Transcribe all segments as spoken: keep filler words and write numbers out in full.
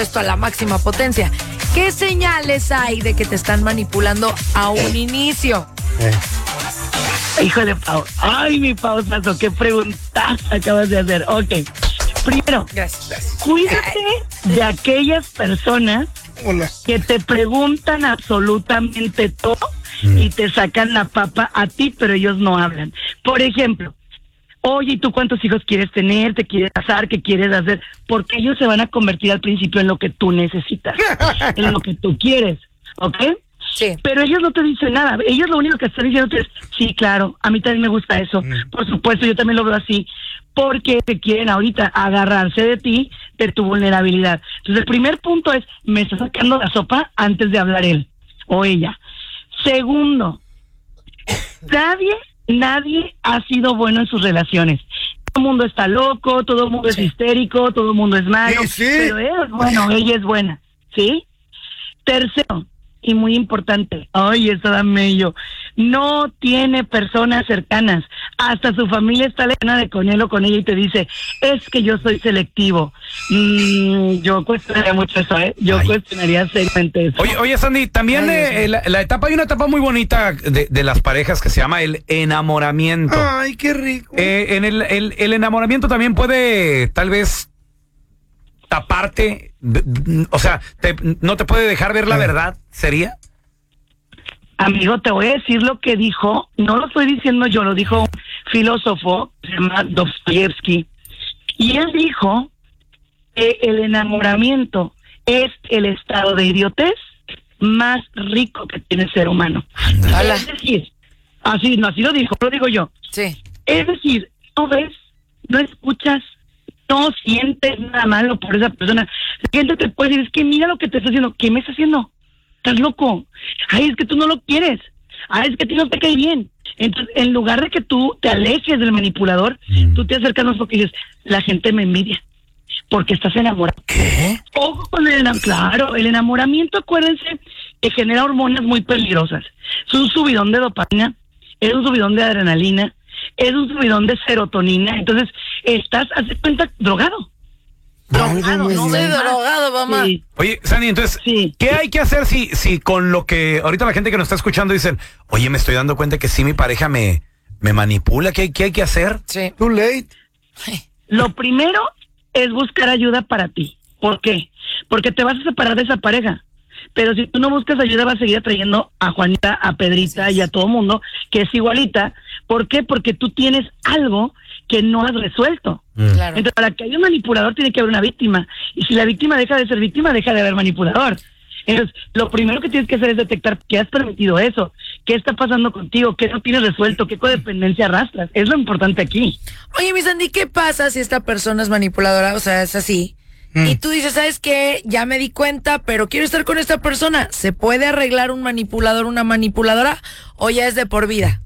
esto a la máxima potencia. ¿Qué señales hay de que te están manipulando a un inicio? Eh. Híjole, Pau. Ay, mi pausazo, qué preguntas acabas de hacer. Ok. Primero, Gracias, gracias. cuídate de aquellas personas Hola. que te preguntan absolutamente todo y te sacan la papa a ti, pero ellos no hablan. Por ejemplo, oye, ¿y tú cuántos hijos quieres tener? ¿Te quieres casar? ¿Qué quieres hacer? Porque ellos se van a convertir al principio en lo que tú necesitas, en lo que tú quieres, ¿ok? Sí. Pero ellos no te dicen nada. Ellos lo único que están diciendo es, sí, claro, a mí también me gusta eso. Mm. Por supuesto, yo también lo veo así. Porque te quieren ahorita agarrarse de ti, de tu vulnerabilidad. Entonces, el primer punto es, me está sacando la sopa antes de hablar él o ella. Segundo, nadie, nadie ha sido bueno en sus relaciones. Todo el mundo está loco, todo el mundo Sí. es histérico, todo el mundo es malo. Sí, sí. Pero él es bueno, ella es buena. ¿Sí? Tercero, y muy importante, ay, eso da mello, no tiene personas cercanas, hasta su familia está lejana de con él o con ella y te dice, es que yo soy selectivo. Mm, yo cuestionaría mucho eso, ¿eh? Yo Ay. cuestionaría seriamente eso. Oye, oye, Sandy, también Ay, eh, la, la etapa, hay una etapa muy bonita de, de las parejas que se llama el enamoramiento. Ay, qué rico. Eh, en el, el, el enamoramiento también puede, tal vez, taparte, d- d- o sea, te- no te puede dejar ver la Ah. verdad, ¿sería? Amigo, te voy a decir lo que dijo, no lo estoy diciendo yo, lo dijo un filósofo, se llama Dostoyevsky, y él dijo que el enamoramiento es el estado de idiotez más rico que tiene el ser humano. Hola. Es decir, así, no, así lo dijo, lo digo yo. Sí. Es decir, no ves, no escuchas, no sientes nada malo por esa persona. La gente te puede decir, es que mira lo que te está haciendo. ¿Qué me está haciendo? ¿Estás loco? Ay, es que tú no lo quieres. Ay, es que a ti no te cae bien. Entonces, en lugar de que tú te alejes del manipulador, Mm. tú te acercas más porque dices, la gente me envidia. Porque estás enamorado. ¿Qué? Ojo con el enamoramiento. Claro, el enamoramiento, acuérdense, que genera hormonas muy peligrosas. Es un subidón de dopamina, es un subidón de adrenalina, es un subidón de serotonina. Entonces, estás, hace cuenta, drogado. Drogado, Válgame no Estoy ves más. drogado, mamá. Sí, Oye, Sandy, entonces, sí. ¿qué hay que hacer si, si con lo que ahorita la gente que nos está escuchando dicen, oye, me estoy dando cuenta que sí mi pareja me, me manipula? ¿Qué, qué hay que hacer? Sí. Too late. Lo primero es buscar ayuda para ti. ¿Por qué? Porque te vas a separar de esa pareja. Pero si tú no buscas ayuda, vas a seguir atrayendo a Juanita, a Pedrita y a todo mundo que es igualita. ¿Por qué? Porque tú tienes algo que no has resuelto. Mm. Claro. Entonces, para que haya un manipulador tiene que haber una víctima. Y si la víctima deja de ser víctima, deja de haber manipulador. Entonces, lo primero que tienes que hacer es detectar que has permitido eso, qué está pasando contigo, qué no tienes resuelto, qué codependencia arrastras. Es lo importante aquí. Oye, mi Sandy, ¿qué pasa si esta persona es manipuladora? O sea, es así. Y tú dices, ¿sabes qué? Ya me di cuenta, pero quiero estar con esta persona. ¿Se puede arreglar un manipulador, una manipuladora? ¿O ya es de por vida?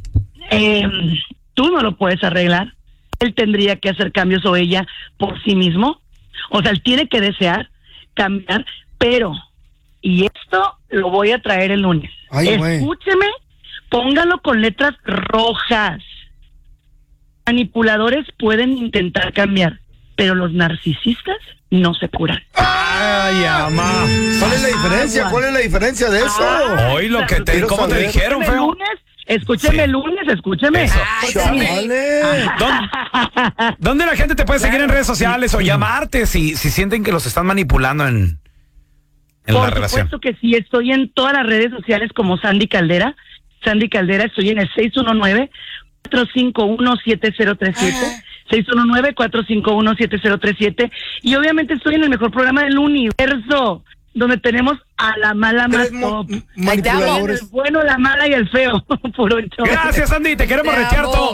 Eh, tú no lo puedes arreglar. Él tendría que hacer cambios o ella por sí mismo. O sea, él tiene que desear cambiar, pero, y esto lo voy a traer el lunes. Ay, güey. Escúcheme, póngalo con letras rojas. Manipuladores pueden intentar cambiar, pero los narcisistas no se curan. Ay, mamá. ¿Cuál es la diferencia? ¿Cuál es la diferencia de eso? Ah, Hoy lo que te, Quiero ¿cómo te saber. dijeron, Escúcheme el feo? lunes, escúcheme Sí. el lunes, escúcheme. Eso. Ay, Chale. ¿Dónde, dónde la gente te puede seguir en redes sociales o llamarte si, si sienten que los están manipulando en, en Por la relación? supuesto que sí, estoy en todas las redes sociales como Sandy Caldera. Sandy Caldera, estoy en el seis uno nueve, cuatro cinco uno, siete cero tres siete. Ajá. seis uno nueve, cuatro cinco uno, siete cero tres siete. Y obviamente estoy en el mejor programa del universo, donde tenemos a la mala más Tres mo- top. manipuladores. El bueno, la mala y el feo. Puro show. Gracias, Sandy. Te queremos Te retear amo. todo.